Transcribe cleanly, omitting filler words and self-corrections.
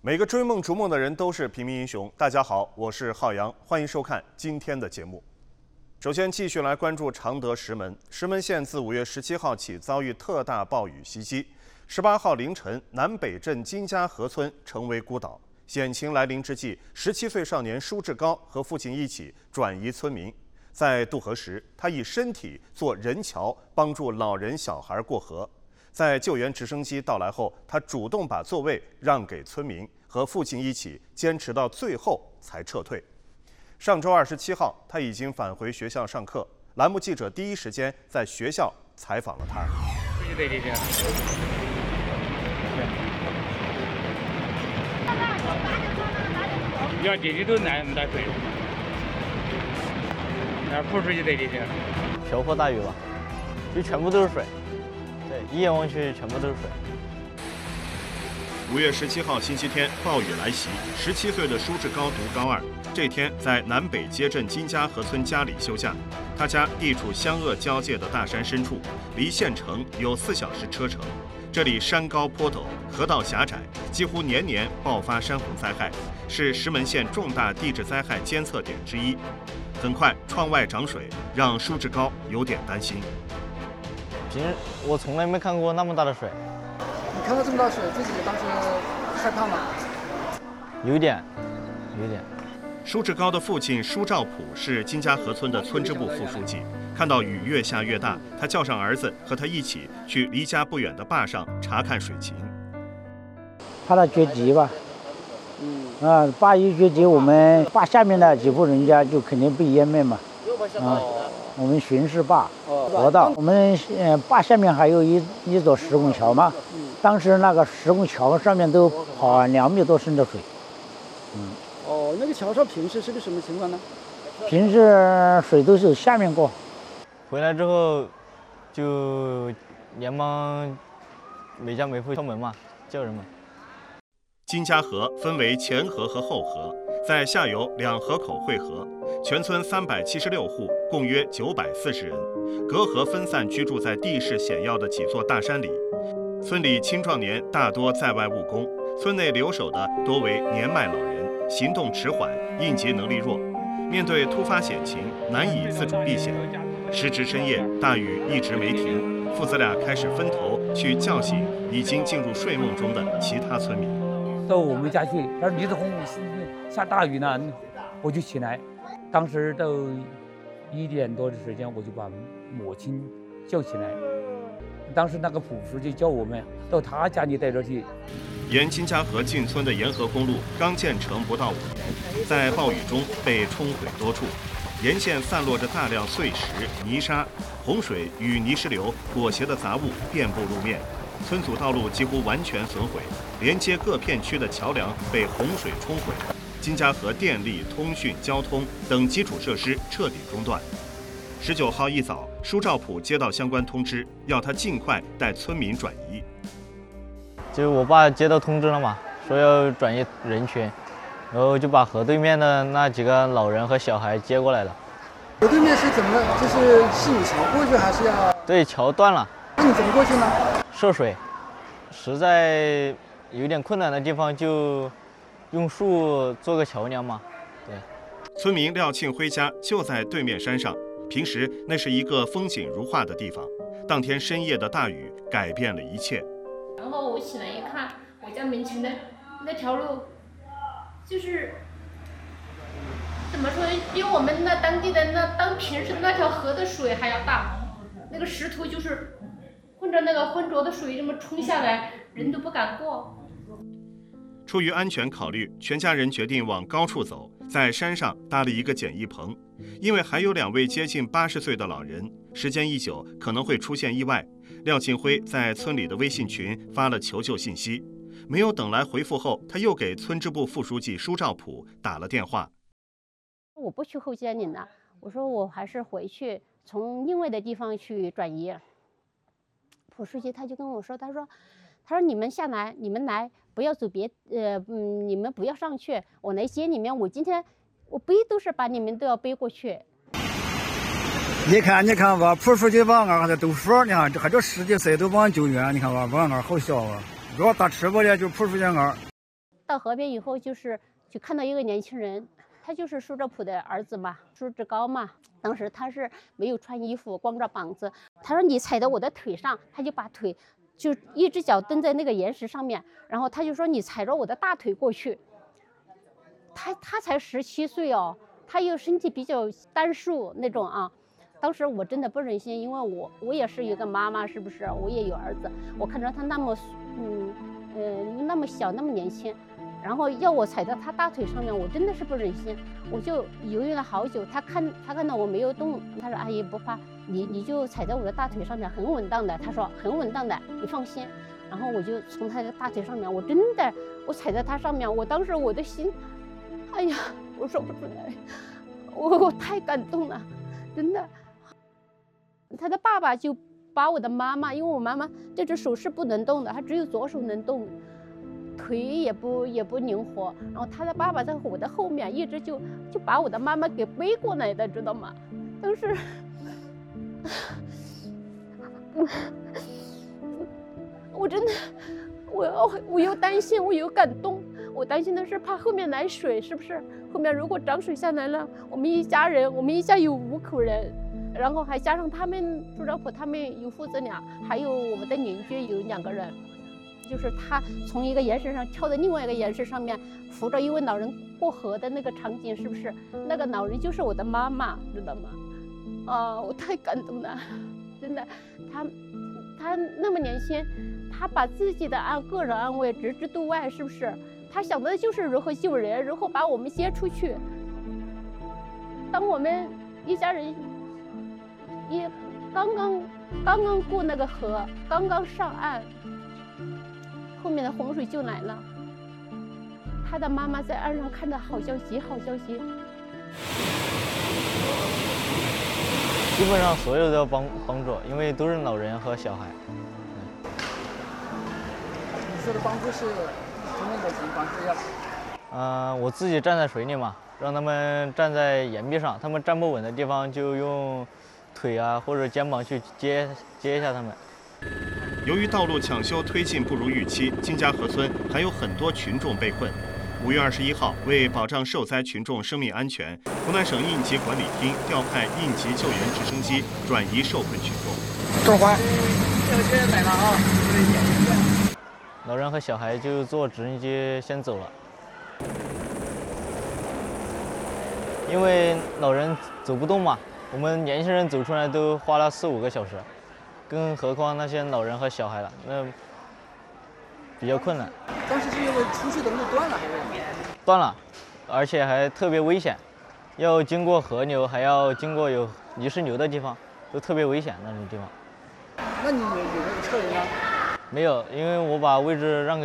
每个追梦逐梦的人都是平民英雄。大家好，我是浩洋，欢迎收看今天的节目。首先，继续来关注常德石门。石门县自5月17号起遭遇特大暴雨袭击。18号凌晨，南北镇金家河村成为孤岛。险情来临之际，17岁少年舒志高和父亲一起转移村民。在渡河时，他以身体做人桥，帮助老人小孩过河。在救援直升机到来后，他主动把座位让给村民，和父亲一起坚持到最后才撤退。上周27号，他已经返回学校上课。栏目记者第一时间在学校采访了他。 要地里都难水，那泼出去在地里。 瓢泼大雨吧，就全部都是水。对，一眼望去全部都是水。 5月17号星期天，暴雨来袭，17岁的舒志高读高2。这天在南北街镇金家河村家里休假。他家地处湘鄂交界的大山深处，离县城有4小时车程。这里山高坡陡，河道狭窄，几乎年年爆发山洪灾害，是石门县重大地质灾害监测点之一。很快，窗外涨水，让舒志高有点担心。 平时我从来没看过那么大的水。 你看到这么大水，自己当时害怕吗？ 有点。 舒志高的父亲舒兆普是金家河村的村支部副书记。看到雨越下越大，他叫上儿子和他一起去离家不远的坝上查看水情。 怕它决堤吧？坝一决堤，我们坝下面的几户人家就肯定被淹没嘛。我们巡视坝河道，我们坝下面还有一座石拱桥嘛。当时那个石拱桥上面都跑2米多深的水。 那个桥上平时是个什么情况呢？ 平时水都是下面过。 回来之后，就连忙每家每户敲门嘛，叫人们。 金家河分为前河和后河，在下游2河口汇合，全村376户，共约940人，隔河分散居住在地势险要的几座大山里。村里青壮年大多在外务工，村内留守的多为年迈老人，行动迟缓，应急能力弱，面对突发险情难以自主避险。时值深夜，大雨一直没停，父子俩开始分头去叫醒已经进入睡梦中的其他村民。 到我们家去，他说李子红下大雨了，我就起来。当时到1点多的时间，我就把母亲叫起来。当时那个朴书记叫我们到他家里带着去。 沿金家河进村的沿河公路刚建成不到5年，在暴雨中被冲毁多处，沿线散落着大量碎石、泥沙，洪水与泥石流裹挟的杂物遍布路面，村组道路几乎完全损毁，连接各片区的桥梁被洪水冲毁，金家河电力、通讯、交通等基础设施彻底中断。19号一早，舒兆普接到相关通知，要他尽快带村民转移。 就我爸接到通知了嘛，说要转移人群，然后就把河对面的那几个老人和小孩接过来了。 河对面是怎么了？是你桥过去还是要？ 对，桥断了。 那你怎么过去呢？ 涉水，实在有点困难的地方就用树做个桥梁嘛。对。 村民廖庆辉家就在对面山上，平时那是一个风景如画的地方。当天深夜的大雨改变了一切。 然后我起来一看，我家门前的那条路，就是怎么说，比我们那当地的当平时的那条河的水还要大。那个石头就是混着那个浑浊的水这么冲下来，人都不敢过。 出于安全考虑，全家人决定往高处走，在山上搭了一个简易棚。因为还有2位接近80岁的老人，时间一久可能会出现意外。廖庆辉在村里的微信群发了求救信息，没有等来回复后，他又给村支部副书记舒兆普打了电话。 我不去后街岭了，我说我还是回去从另外的地方去转移。朴书记他就跟我说，他说你们下来，你们来，不要走你们不要上去，我来接你们。我今天我背都是把你们都要背过去。 你看吧，朴书记往俺还都说，你看还这10几岁都往救援，你看吧，往俺好笑啊！主要打吃不的就朴书记俺。 到河边以后，就看到一个年轻人，他就是苏州普的儿子嘛，苏志高嘛。当时他是没有穿衣服，光着膀子。他说你踩到我的腿上，他就把腿就一只脚蹬在那个岩石上面，然后他就说你踩着我的大腿过去。他才17岁哦，他又身体比较单数那种啊。当时我真的不忍心，因为我也是一个妈妈，是不是？我也有儿子，我看着他那么那么小那么年轻，然后要我踩在他大腿上面，我真的是不忍心，我就犹豫了好久。他看到我没有动，他说阿姨不怕，你就踩在我的大腿上面，很稳当的。他说很稳当的，你放心。然后我就从他的大腿上面，我真的我踩在他上面，我当时我的心，哎呀，我说不出来，我太感动了，真的。他的爸爸就把我的妈妈，因为我妈妈这只手是不能动的，她只有左手能动，腿也不灵活。然后他的爸爸在我的后面一直就把我的妈妈给背过来的，知道吗？当时我真的，我又担心，我又感动。我担心的是怕后面来水，是不是？后面如果涨水下来了，我们一家有5口人。然后还加上他们朱兆普他们有父子俩，还有我们的邻居有2个人，就是他从一个岩石上跳到另外一个岩石上面，扶着一位老人过河的那个场景，是不是？那个老人就是我的妈妈，知道吗？啊，我太感动了，真的，他那么年轻，他把自己的个人安危置之度外，是不是？他想的就是如何救人，如何把我们接出去。当我们一家人也刚刚过那个河，刚刚上岸，后面的洪水就来了。他的妈妈在岸上看到好消息，好消息。 基本上所有的帮助，因为都是老人和小孩。 你说的帮助是什么类型帮助呀？ 我自己站在水里嘛，让他们站在岩壁上，他们站不稳的地方就用腿啊或者肩膀去接一下他们。 由于道路抢修推进不如预期，金家河村还有很多群众被困。5月21号，为保障受灾群众生命安全，湖南省应急管理厅调派应急救援直升机转移受困群众。 中环，这个车来了啊！ 老人和小孩就坐直升机先走了，因为老人走不动嘛，我们年轻人走出来都花了4、5个小时，更何况那些老人和小孩了，那比较困难。 当时是因为出去的路断了还是？ 断了，而且还特别危险，要经过河流，还要经过有泥石流的地方，都特别危险那种地方。 那你有没有撤人呢？ 没有，因为我把位置让给